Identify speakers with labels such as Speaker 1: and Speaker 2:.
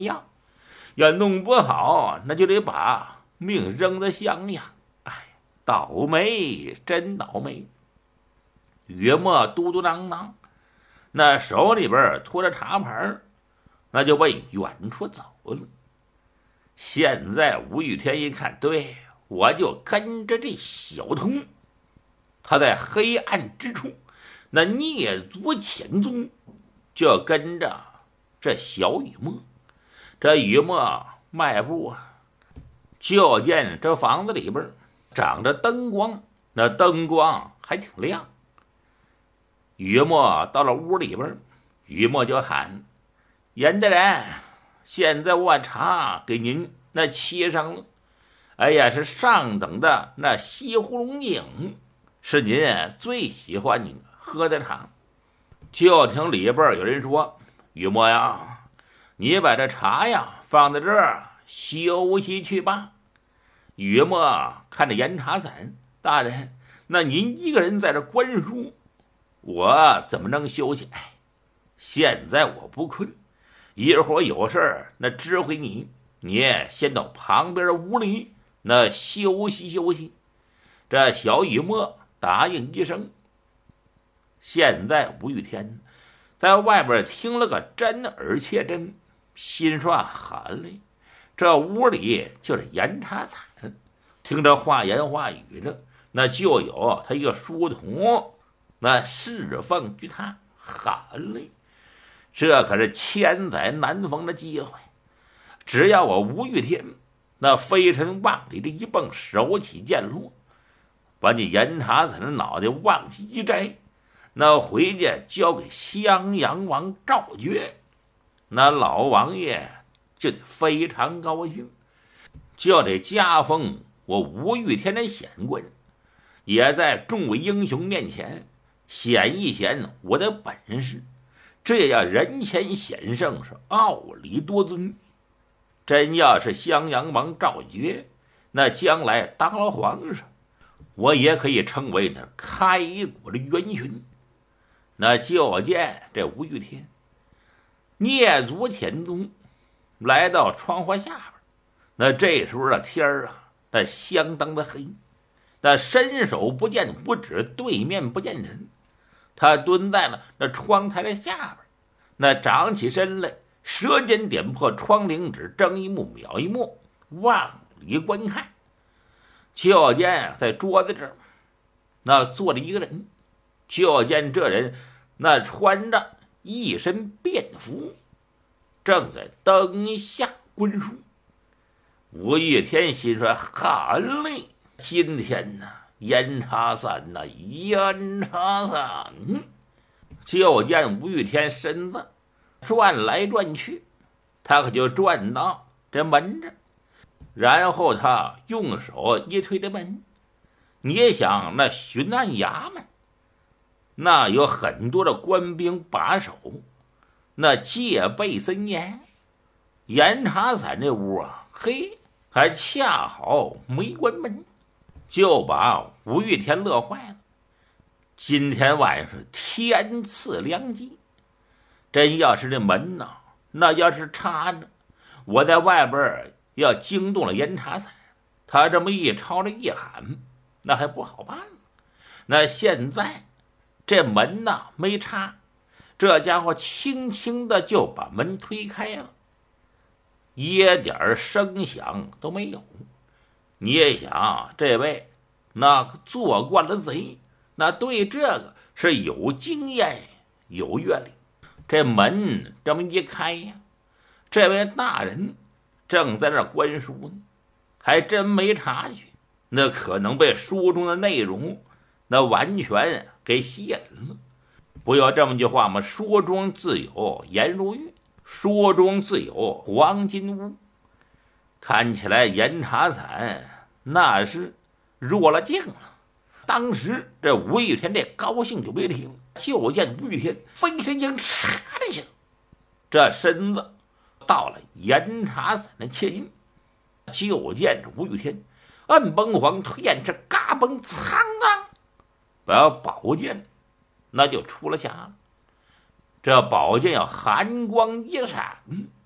Speaker 1: 样，要弄不好，那就得把命扔在湘阳。哎，倒霉，真倒霉！约莫嘟嘟囔囔，那手里边托着茶盘，那就往远处走了。现在吴玉天一看，对，我就跟着这小童，他在黑暗之处，那蹑足潜踪，就跟着这小雨墨。这雨墨迈步啊，就见这房子里边长着灯光，那灯光还挺亮。雨墨到了屋里边，雨墨就喊：“严大人，现在我把茶给您那沏上了。哎呀，是上等的那西湖龙井，是您最喜欢你喝的茶。”就听里边有人说：“雨墨呀，你把这茶呀放在这儿休息去吧。”雨墨看着严茶伞，大人，那您一个人在这观书，我怎么能休息？哎，现在我不困，一会儿有事儿那知会你，你先到旁边的屋里那休息休息。这小雨墨答应一声。现在吴玉天在外边听了个真而且真，心说好嘞，这屋里就是严茶伞，听着话言话语的，那就有他一个书童，那侍奉于他。好嘞，这可是千载难逢的机会，只要我吴玉天那飞尘万里的一蹦手起剑落，把你严茶伞的脑袋往起一摘，那回家交给襄阳王赵觉，那老王爷就得非常高兴，就得加封我吴玉天的显官，也在众位英雄面前显一显我的本事，这也叫人前显圣，是傲礼多尊。真要是襄阳王赵觉那将来当了皇上，我也可以称为那开国的元勋。那就见这吴玉天蹑足潜踪，来到窗户下边。那这时候的天儿啊，那相当的黑，那伸手不见五指，对面不见人。他蹲在了那窗台的下边，那长起身来，舌尖点破窗棂纸，睁一目秒一目，往里观看。就见在桌子这儿，那坐着一个人，就见这人那穿着一身便服，正在灯下观书。吴玉天心说：“好嘞，今天呢，严茶伞呐，严茶伞。”就见吴玉天身子转来转去，他可就转到这门这儿，然后他用手一推这门。你也想那巡按衙门，那有很多的官兵把守，那戒备森严。严茶伞这屋啊，嘿，还恰好没关门，就把吴玉天乐坏了。今天晚上是天赐良机，真要是这门呐，那要是插着，我在外边要惊动了严茶伞，他这么一吵着一喊，那还不好办了。那现在这门呐没插，这家伙轻轻的就把门推开了，一点声响都没有。你也想，这位那做惯了贼，那对这个是有经验有阅历。这门这么一开呀，这位大人正在那观书呢，还真没察觉，那可能被书中的内容那完全给吸引了。不有这么句话吗？书中自有颜如玉，书中自有黄金屋。看起来严茶伞那是弱了劲了。当时这吴玉天这高兴就别提了，就见吴玉天飞身间唰的一下，这身子到了严茶伞的切近，就见着吴玉天摁崩黄推燕翅，嘎嘣苍当，把宝剑那就出了匣了。这宝剑要寒光一闪，